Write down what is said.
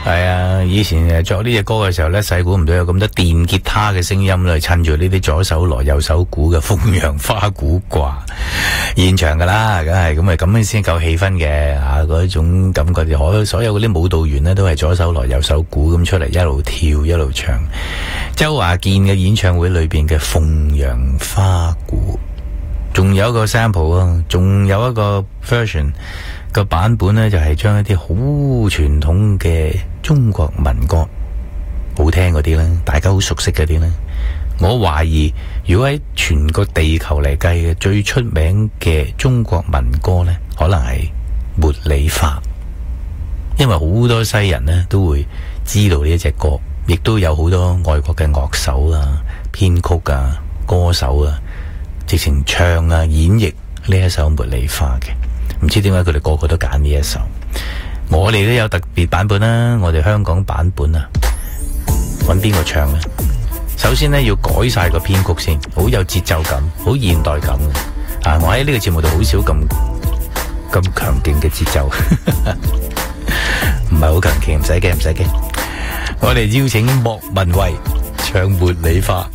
係啊，以前作呢隻歌嘅時候咧，細估唔到有咁多電吉他嘅聲音咧，趁住呢啲左手鑼右手鼓嘅鳳陽花鼓掛現場噶啦，梗係咁啊，咁樣先夠氣氛嘅吓，嗰種感覺就所有嗰啲舞蹈員呢，都係左手鑼右手鼓咁出嚟，一路跳一路唱。周華健嘅演唱會裏邊嘅鳳陽花鼓，仲有一個 sample 啊，仲有一個 version 個版本呢，就係將一啲好傳統嘅中國民歌好聽嗰啲咧，大家好熟悉嗰啲咧，我懷疑如果喺全個地球嚟計嘅最出名嘅中國民歌呢，可能係茉莉花，因為好多西人呢都會知道呢一隻歌，亦都有好多外國嘅樂手啊、編曲啊、歌手啊，直情唱啊、演繹呢一首茉莉花嘅。唔知點解佢哋個個都揀呢一首，我哋都有特別版本啦，我哋香港版本啊，揾邊個唱呢？首先呢，要改晒個編曲先，好有節奏感，好現代感啊！我喺呢個節目度好少咁強勁嘅節奏，唔係好強勁，唔使驚，唔使驚。我哋邀請莫文蔚唱茉莉花。